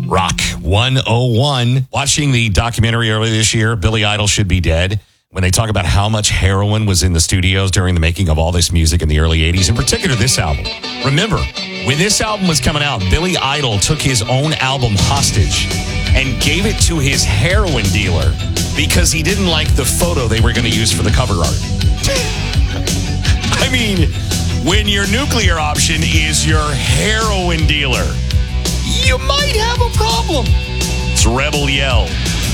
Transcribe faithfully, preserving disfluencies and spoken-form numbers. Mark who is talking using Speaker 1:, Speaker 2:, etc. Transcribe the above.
Speaker 1: Rock one oh one. Watching the documentary earlier this year, Billy Idol Should Be Dead, when they talk about how much heroin was in the studios during the making of all this music in the early eighties, in particular this album. Remember, when this album was coming out, Billy Idol took his own album hostage and gave it to his heroin dealer because he didn't like the photo they were going to use for the cover art. I mean, when your nuclear option is your heroin dealer, you might have a problem. It's Rebel Yell